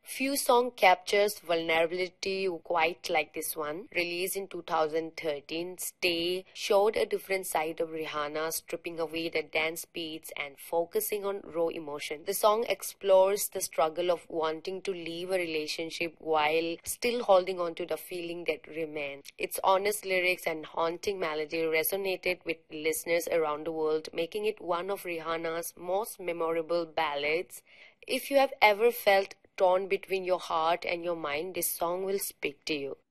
Few song captures vulnerability quite like this one. Released in 2013, Stay showed a different side of Rihanna, stripping away the dance beats and focusing on raw emotion. The song explores the struggle of wanting to leave a relationship while still holding on to the feeling that remains. Its honest lyrics and haunting melody resonated with listeners around the world, making it one of Rihanna's most memorable ballads. If you have ever felt torn between your heart and your mind, this song will speak to you.